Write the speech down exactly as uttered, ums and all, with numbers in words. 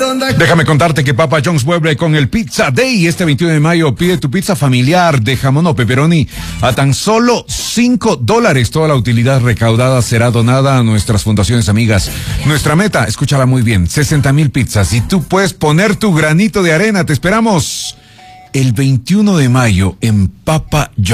Déjame contarte que Papa John's vuelve con el Pizza Day. Este veintiuno de mayo pide tu pizza familiar de jamón o pepperoni a tan solo cinco dólares. Toda la utilidad recaudada será donada a nuestras fundaciones amigas. Nuestra meta, escúchala muy bien, sesenta mil pizzas. Y tú puedes poner tu granito de arena. Te esperamos el veintiuno de mayo en Papa John's.